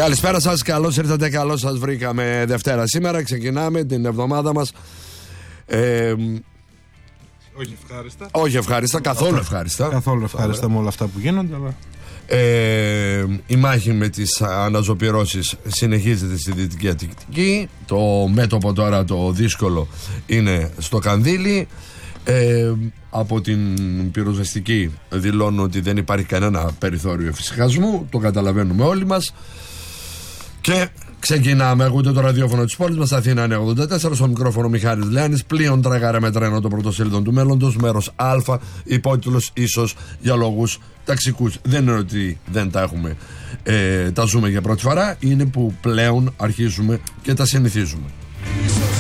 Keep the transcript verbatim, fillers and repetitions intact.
Καλησπέρα σας, καλώς ήρθατε, καλώς σας βρήκαμε Δευτέρα. Σήμερα ξεκινάμε την εβδομάδα μας ε, όχι ευχάριστα. Όχι ευχάριστα, καθόλου ευχάριστα. Καθόλου ευχάριστα με όλα αυτά που γίνονται, αλλά... Ε, η μάχη με τις αναζωπυρώσεις συνεχίζεται στη Δυτική Αττική. Το μέτωπο τώρα το δύσκολο είναι στο Κανδύλι. ε, Από την πυροσβεστική δηλώνουν ότι δεν υπάρχει κανένα περιθώριο εφησυχασμού. Το καταλαβαίνουμε όλοι μας. Και ξεκινάμε. Ακούτε το ραδιόφωνο της πόλης μας, Αθήνα εννιακόσια ογδόντα τέσσερα, στο μικρόφωνο Μιχάλης Λεάνης. Πλοίον τραγάρα με τρένο, το πρωτοσέλιδο του μέλλοντος, μέρος Α, υπότιτλος ίσως για λόγους ταξικούς. Δεν είναι ότι δεν τα έχουμε, ε, τα ζούμε για πρώτη φορά. Είναι που πλέον αρχίζουμε και τα συνηθίζουμε.